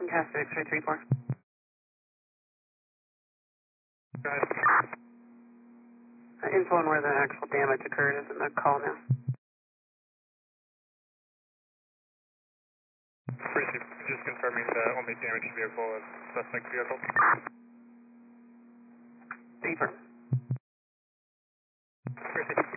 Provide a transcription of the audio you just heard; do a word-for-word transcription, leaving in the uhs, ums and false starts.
Casper X-ray three four. Got it. Uh, info on where the actual damage occurred is in the call now. Appreciate just confirming the only damaged vehicle is suspect vehicle. Deeper. Appreciate